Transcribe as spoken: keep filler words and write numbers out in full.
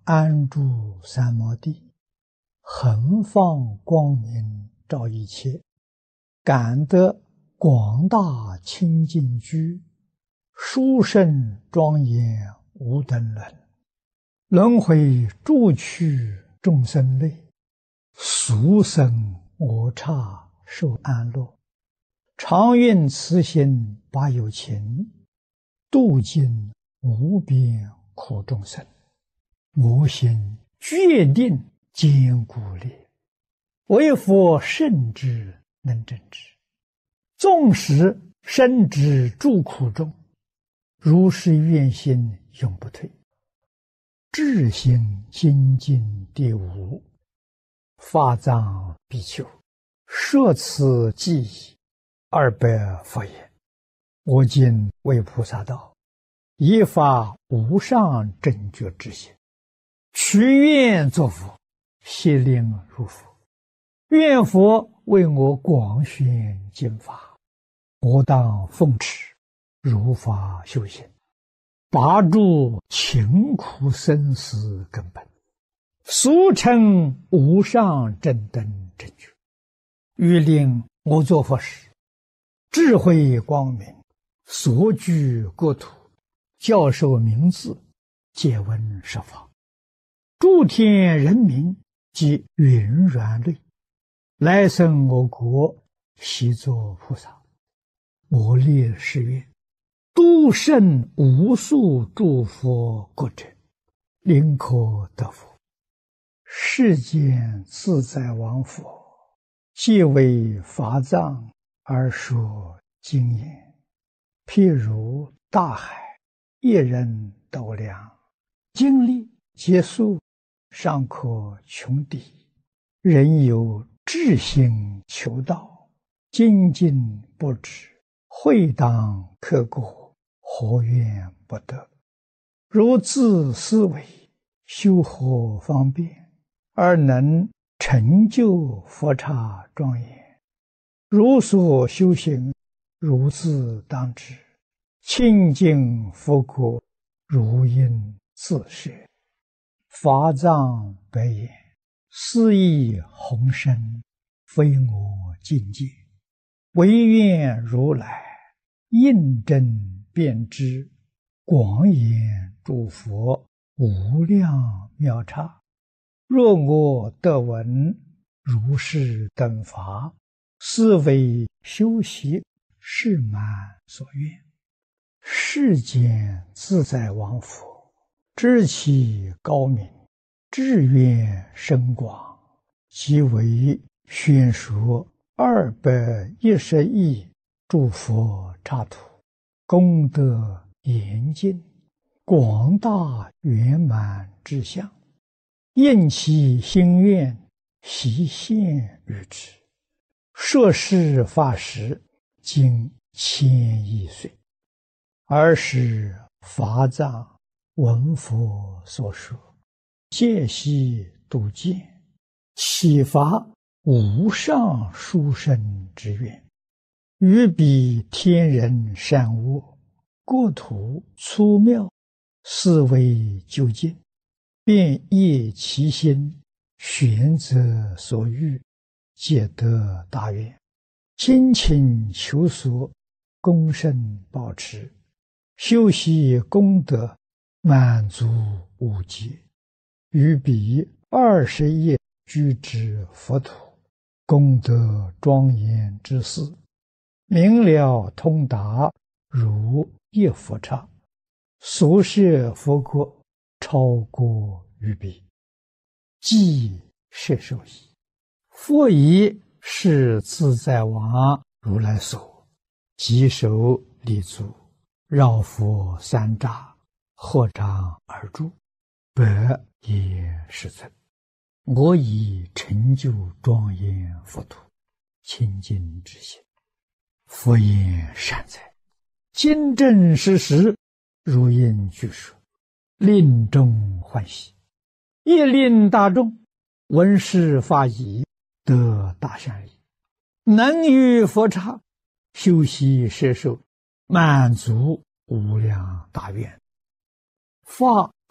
安住三摩地，恒放光明照一切，感得广大清净居，殊胜庄严无等伦。轮回诸趣众生类，俗生我刹受安乐。常运慈心把有情，度尽无边苦众生。我心决定坚固力，为佛圣之能证之。纵使身之诸苦中，如是愿心永不退。至心精进第五，法藏比丘，摄此记忆二百佛言：我今为菩萨道，以发无上正觉之心，许愿作佛，悉令入佛。愿佛为我广宣经法，我当奉持，如法修行，拔除勤苦生死根本，俗称无上正等正觉。欲令我作佛时，智慧光明，所居国土，教授名字，借闻设法，诸天人民及云软类，来生我国，悉作菩萨。我立誓愿，度胜无数诸佛国者，宁可得佛。世间自在王佛，皆为法藏而说经言，譬如大海，一人斗量，经历结束，尚可穷敌。人有志心求道，精进不止，会当刻过，何怨不得？如自思维，修何方便，而能成就佛刹庄严？如所修行，如自当知，清净佛国，如应自设。法藏白言：斯亦宏深，非我境界，唯愿如来印证遍知，广演诸佛无量妙刹。若我得闻如是等法，斯为修习誓满所愿。世间自在王佛，知其高明，志愿深广，即为宣说二百一十亿诸佛刹土，功德严尽，广大圆满之相，应其心愿，悉现于之。摄事法时，经千亿岁。尔时法藏闻佛所说，戒悉度见，启发无上殊胜之愿。于彼天人善恶，国土粗妙，思维究竟，便业其心，选择所欲，皆得大愿。精勤求索，功胜保持，修习功德，满足无极。于彼二十亿居之佛土，功德庄严之事，明了通达，如一佛刹。所摄佛国，超过于彼，即摄受矣。佛以是自在王如来所，即手立足，绕佛三匝，合掌而住，百也世尊。我已成就庄严佛土，清净之心。佛言善哉，今正实实，如应具说，令众欢喜，亦令大众闻是法已，得大善利，能于佛刹修习摄受，满足无量大愿。法